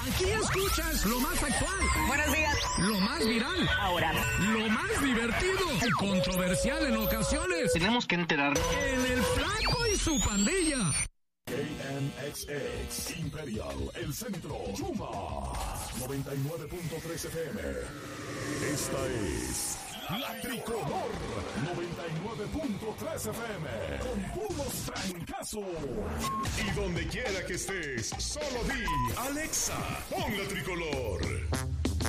Aquí escuchas lo más actual. Buenos días. Lo más viral. Ahora. Lo más divertido. Y controversial en ocasiones. Tenemos que enterarnos. En el Flaco y su pandilla. KNXX Imperial, El Centro, Yuma 99.3 FM. Esta es La Tricolor 99.3 FM con puros trancazos. Y donde quiera que estés, solo di Alexa, pon La Tricolor.